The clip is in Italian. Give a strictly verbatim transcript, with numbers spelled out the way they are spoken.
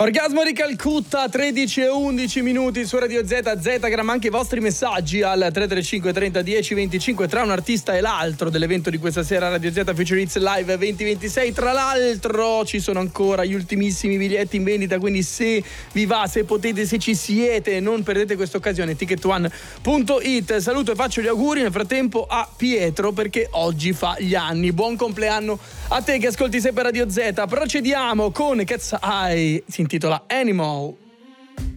Orgasmo di Calcutta, tredici e undici minuti su Radio Z, Zetagram, anche i vostri messaggi al tre tre cinque trenta dieci venticinque tra un artista e l'altro dell'evento di questa sera Radio Z Future Hits Live venti ventisei. Tra l'altro ci sono ancora gli ultimissimi biglietti in vendita, quindi se vi va, se potete, se ci siete, non perdete questa occasione. ticket one punto it. Saluto e faccio gli auguri nel frattempo a Pietro perché oggi fa gli anni. Buon compleanno a te che ascolti sempre Radio Z. Procediamo con Cat's Eye, si intitola Animal.